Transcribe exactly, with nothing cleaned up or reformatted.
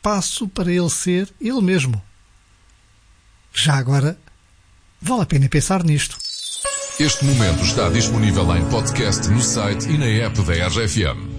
espaço para ele ser ele mesmo. Já agora, vale a pena pensar nisto. Este momento está disponível em podcast no site e na app da R J F M.